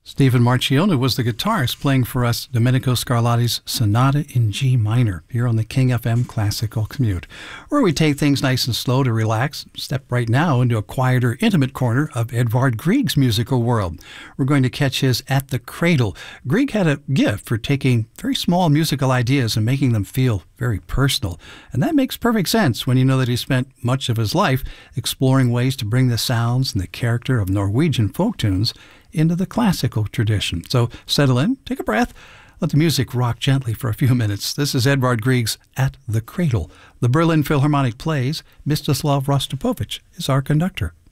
Stephen Marchiona was the guitarist playing for us Domenico Scarlatti's Sonata in G minor here on the King FM Classical Commute, where we take things nice and slow to relax. Step right now into a quieter, intimate corner of Edvard Grieg's musical world. We're going to catch his At the Cradle. Grieg had a gift for taking very small musical ideas and making them feel very personal. And that makes perfect sense when you know that he spent much of his life exploring ways to bring the sounds and the character of Norwegian folk tunes into the classical tradition. So settle in, take a breath, let the music rock gently for a few minutes. This is Edvard Grieg's At the Cradle. The Berlin Philharmonic plays. Mstislav Rostropovich is our conductor.